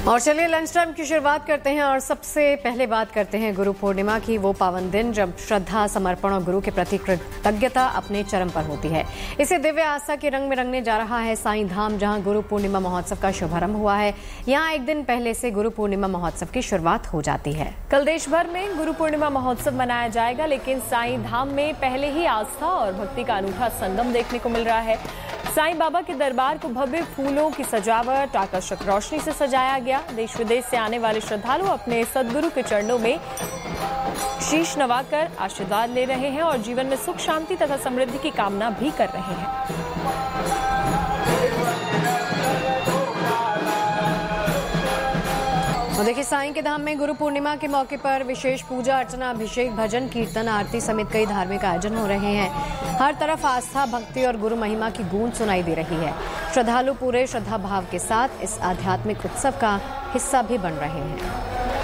और चलिए lunch time की शुरुआत करते हैं और सबसे पहले बात करते हैं गुरु पूर्णिमा की। वो पावन दिन जब श्रद्धा, समर्पण और गुरु के प्रति कृतज्ञता अपने चरम पर होती है। इसे दिव्य आस्था के रंग में रंगने जा रहा है साईं धाम, जहां गुरु पूर्णिमा महोत्सव का शुभारंभ हुआ है। यहां एक दिन पहले से गुरु पूर्णिमा महोत्सव की शुरुआत हो जाती है। कल देश भर में गुरु पूर्णिमा महोत्सव मनाया जाएगा, लेकिन साईं धाम में पहले ही आस्था और भक्ति का अनूठा संगम देखने को मिल रहा है। साईं बाबा के दरबार को भव्य फूलों की सजावट, आकर्षक रोशनी से सजाया गया। देश विदेश से आने वाले श्रद्धालु अपने सद्गुरु के चरणों में शीश नवाकर आशीर्वाद ले रहे हैं और जीवन में सुख, शांति तथा समृद्धि की कामना भी कर रहे हैं। और देखिए, साईं के धाम में गुरु पूर्णिमा के मौके पर विशेष पूजा अर्चना, अभिषेक, भजन, कीर्तन, आरती समेत कई धार्मिक आयोजन हो रहे हैं। हर तरफ आस्था, भक्ति और गुरु महिमा की गूंज सुनाई दे रही है। श्रद्धालु पूरे श्रद्धा भाव के साथ इस आध्यात्मिक उत्सव का हिस्सा भी बन रहे हैं।